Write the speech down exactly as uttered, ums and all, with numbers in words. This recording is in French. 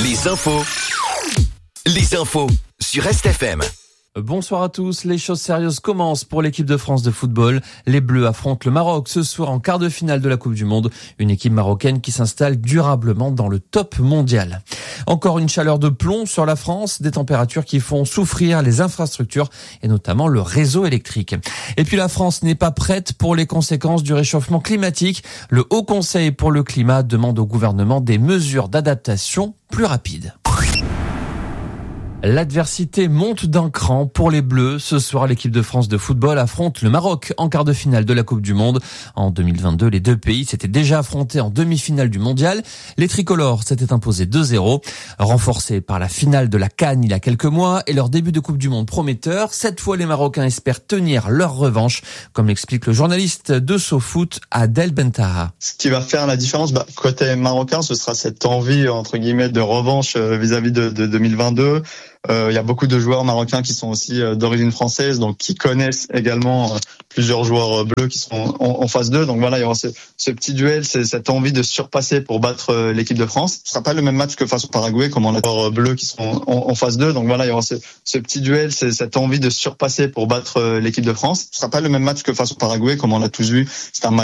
Les infos. Les infos sur Est F M. Bonsoir à tous, les choses sérieuses commencent pour l'équipe de France de football. Les Bleus affrontent le Maroc ce soir en quart de finale de la Coupe du Monde. Une équipe marocaine qui s'installe durablement dans le top mondial. Encore une chaleur de plomb sur la France, des températures qui font souffrir les infrastructures et notamment le réseau électrique. Et puis la France n'est pas prête pour les conséquences du réchauffement climatique. Le Haut Conseil pour le climat demande au gouvernement des mesures d'adaptation plus rapides. L'adversité monte d'un cran pour les Bleus. Ce soir, l'équipe de France de football affronte le Maroc en quart de finale de la Coupe du Monde. En deux mille vingt-deux, les deux pays s'étaient déjà affrontés en demi-finale du mondial. Les tricolores s'étaient imposés deux zéro. Renforcés par la finale de la CAN il y a quelques mois et leur début de Coupe du Monde prometteur, cette fois les Marocains espèrent tenir leur revanche, comme l'explique le journaliste de SoFoot, Adel Bentaha. Ce qui va faire la différence, bah, côté marocain, ce sera cette envie, entre guillemets, de revanche vis-à-vis de, de deux mille vingt-deux. Il euh, y a beaucoup de joueurs marocains qui sont aussi euh, d'origine française, donc qui connaissent également euh, plusieurs joueurs euh, bleus qui sont en, en phase deux. Donc voilà, il y aura ce, ce petit duel, c'est cette envie de surpasser pour battre euh, l'équipe de France. Ce sera pas le même match que face au Paraguay, comme on a des joueurs euh, bleus qui sont en, en phase deux. Donc voilà, il y aura ce, ce petit duel, c'est cette envie de surpasser pour battre euh, l'équipe de France. Ce sera pas le même match que face au Paraguay, comme on l'a tous vu. C'est un match